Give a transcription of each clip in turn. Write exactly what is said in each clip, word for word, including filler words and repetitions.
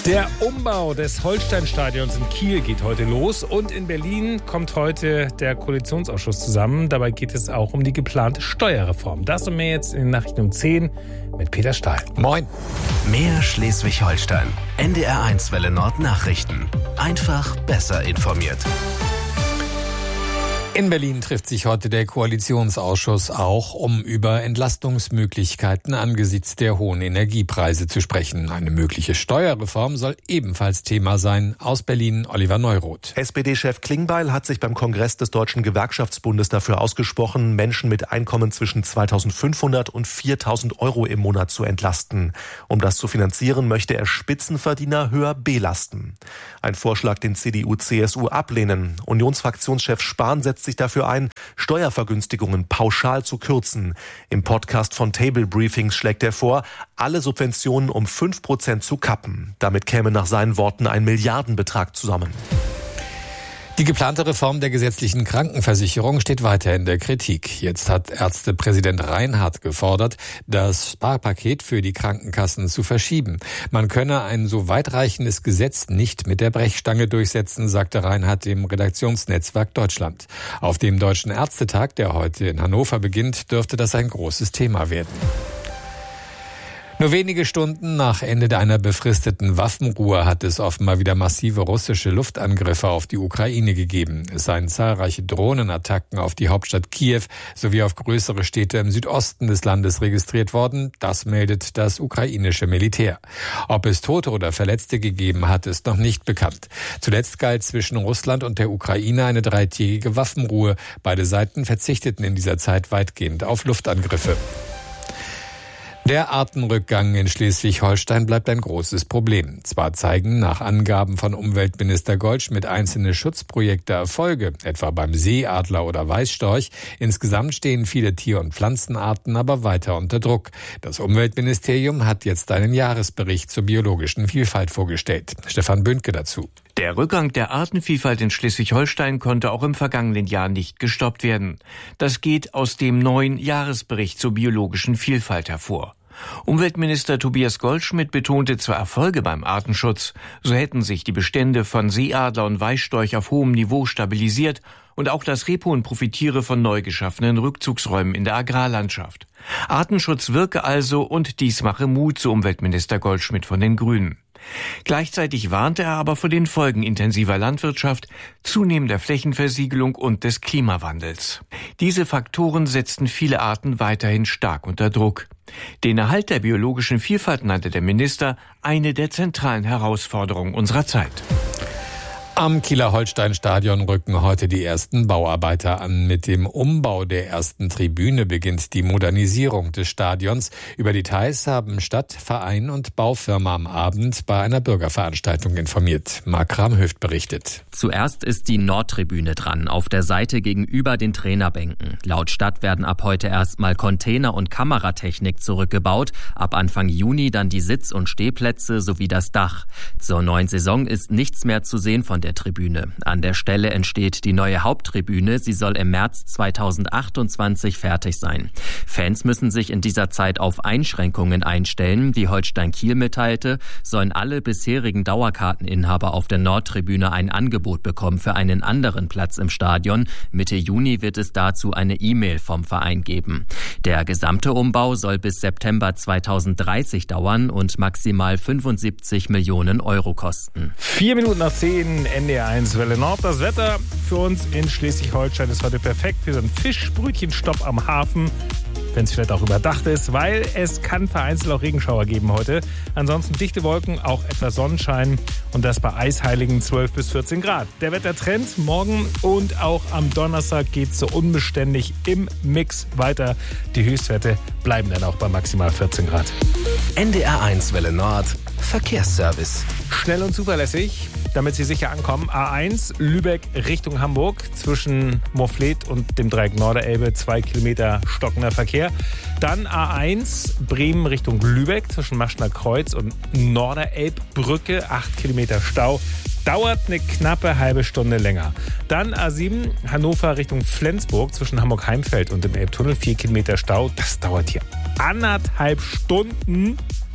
Der Umbau des Holsteinstadions in Kiel geht heute los und in Berlin kommt heute der Koalitionsausschuss zusammen. Dabei geht es auch um die geplante Steuerreform. Das und mehr jetzt in den Nachrichten um zehn mit Peter Stahl. Moin. Mehr Schleswig-Holstein. N D R eins Welle Nord Nachrichten. Einfach besser informiert. In Berlin trifft sich heute der Koalitionsausschuss auch, um über Entlastungsmöglichkeiten angesichts der hohen Energiepreise zu sprechen. Eine mögliche Steuerreform soll ebenfalls Thema sein. Aus Berlin Oliver Neuroth. S P D-Chef Klingbeil hat sich beim Kongress des Deutschen Gewerkschaftsbundes dafür ausgesprochen, Menschen mit Einkommen zwischen zweitausendfünfhundert und viertausend Euro im Monat zu entlasten. Um das zu finanzieren, möchte er Spitzenverdiener höher belasten. Ein Vorschlag, den C D U C S U ablehnen. Unionsfraktionschef Spahn setzt sich dafür ein, Steuervergünstigungen pauschal zu kürzen. Im Podcast von Table Briefings schlägt er vor, alle Subventionen um fünf Prozent zu kappen. Damit käme nach seinen Worten ein Milliardenbetrag zusammen. Die geplante Reform der gesetzlichen Krankenversicherung steht weiter in der Kritik. Jetzt hat Ärztepräsident Reinhardt gefordert, das Sparpaket für die Krankenkassen zu verschieben. Man könne ein so weitreichendes Gesetz nicht mit der Brechstange durchsetzen, sagte Reinhardt dem Redaktionsnetzwerk Deutschland. Auf dem Deutschen Ärztetag, der heute in Hannover beginnt, dürfte das ein großes Thema werden. Nur wenige Stunden nach Ende einer befristeten Waffenruhe hat es offenbar wieder massive russische Luftangriffe auf die Ukraine gegeben. Es seien zahlreiche Drohnenattacken auf die Hauptstadt Kiew sowie auf größere Städte im Südosten des Landes registriert worden. Das meldet das ukrainische Militär. Ob es Tote oder Verletzte gegeben hat, ist noch nicht bekannt. Zuletzt galt zwischen Russland und der Ukraine eine dreitägige Waffenruhe. Beide Seiten verzichteten in dieser Zeit weitgehend auf Luftangriffe. Der Artenrückgang in Schleswig-Holstein bleibt ein großes Problem. Zwar zeigen nach Angaben von Umweltminister Goldschmidt einzelne Schutzprojekte Erfolge, etwa beim Seeadler oder Weißstorch. Insgesamt stehen viele Tier- und Pflanzenarten aber weiter unter Druck. Das Umweltministerium hat jetzt einen Jahresbericht zur biologischen Vielfalt vorgestellt. Stefan Böhnke dazu. Der Rückgang der Artenvielfalt in Schleswig-Holstein konnte auch im vergangenen Jahr nicht gestoppt werden. Das geht aus dem neuen Jahresbericht zur biologischen Vielfalt hervor. Umweltminister Tobias Goldschmidt betonte zwar Erfolge beim Artenschutz, so hätten sich die Bestände von Seeadler und Weißstorch auf hohem Niveau stabilisiert und auch das Rebhuhn profitiere von neu geschaffenen Rückzugsräumen in der Agrarlandschaft. Artenschutz wirke also und dies mache Mut, so Umweltminister Goldschmidt von den Grünen. Gleichzeitig warnte er aber vor den Folgen intensiver Landwirtschaft, zunehmender Flächenversiegelung und des Klimawandels. Diese Faktoren setzten viele Arten weiterhin stark unter Druck. Den Erhalt der biologischen Vielfalt nannte der Minister eine der zentralen Herausforderungen unserer Zeit. Am Kieler Holstein-Stadion rücken heute die ersten Bauarbeiter an. Mit dem Umbau der ersten Tribüne beginnt die Modernisierung des Stadions. Über Details haben Stadt, Verein und Baufirma am Abend bei einer Bürgerveranstaltung informiert. Mark Ramhöft berichtet. Zuerst ist die Nordtribüne dran, auf der Seite gegenüber den Trainerbänken. Laut Stadt werden ab heute erstmal Container- und Kameratechnik zurückgebaut. Ab Anfang Juni dann die Sitz- und Stehplätze sowie das Dach. Zur neuen Saison ist nichts mehr zu sehen von der Tribüne. An der Stelle entsteht die neue Haupttribüne. Sie soll im März zweitausendachtundzwanzig fertig sein. Fans müssen sich in dieser Zeit auf Einschränkungen einstellen. Wie Holstein Kiel mitteilte, sollen alle bisherigen Dauerkarteninhaber auf der Nordtribüne ein Angebot bekommen für einen anderen Platz im Stadion. Mitte Juni wird es dazu eine E-Mail vom Verein geben. Der gesamte Umbau soll bis September zweitausenddreißig dauern und maximal fünfundsiebzig Millionen Euro kosten. Vier Minuten nach zehn, N D R eins Welle Nord. Das Wetter für uns in Schleswig-Holstein ist heute perfekt für so einen Fischbrötchenstopp am Hafen, wenn es vielleicht auch überdacht ist, weil es kann vereinzelt auch Regenschauer geben heute. Ansonsten dichte Wolken, auch etwas Sonnenschein und das bei eisheiligen zwölf bis vierzehn Grad. Der Wettertrend morgen und auch am Donnerstag geht so unbeständig im Mix weiter. Die Höchstwerte bleiben dann auch bei maximal vierzehn Grad. N D R eins Welle Nord Verkehrsservice. Schnell und zuverlässig, damit Sie sicher ankommen. A eins Lübeck Richtung Hamburg zwischen Moorfleet und dem Dreieck Norderelbe, zwei Kilometer stockender Verkehr. Dann A eins Bremen Richtung Lübeck zwischen Maschner Kreuz und Norderelbbrücke, acht Kilometer Stau. Dauert eine knappe halbe Stunde länger. Dann A sieben Hannover Richtung Flensburg zwischen Hamburg-Heimfeld und dem Elbtunnel, vier Kilometer Stau. Das dauert hier anderthalb Stunden.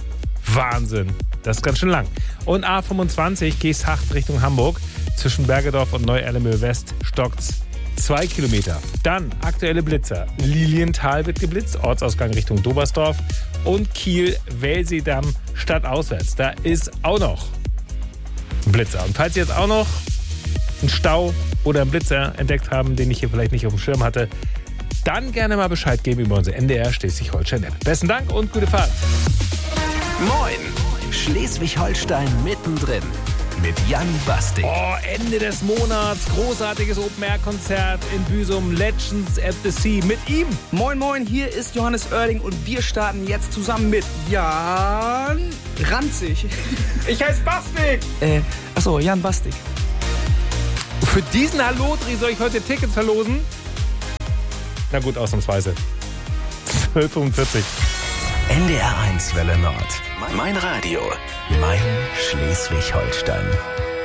Wahnsinn. Das ist ganz schön lang. Und A fünfundzwanzig Geesthacht Richtung Hamburg. Zwischen Bergedorf und Neu-Erlemöl West stockt's zwei Kilometer. Dann aktuelle Blitzer. Lilienthal wird geblitzt, Ortsausgang Richtung Dobersdorf. Und Kiel, Welsedamm, stadtauswärts. Da ist auch noch ein Blitzer. Und falls Sie jetzt auch noch einen Stau oder einen Blitzer entdeckt haben, den ich hier vielleicht nicht auf dem Schirm hatte, dann gerne mal Bescheid geben über unsere N D R Schleswig-Holstein-App. Besten Dank und gute Fahrt. Moin, Schleswig-Holstein mittendrin mit Jan Bastik. Oh, Ende des Monats, großartiges Open-Air-Konzert in Büsum, Legends at the Sea mit ihm. Moin, moin, hier ist Johannes Oerding und wir starten jetzt zusammen mit Jan Ranzig. Ich heiße Bastik. Äh, achso, Jan Bastik. Für diesen Hallodri soll ich heute Tickets verlosen? Na gut, ausnahmsweise. zwölf Uhr fünfundvierzig. N D R eins Welle Nord. Mein Radio. Mein Schleswig-Holstein.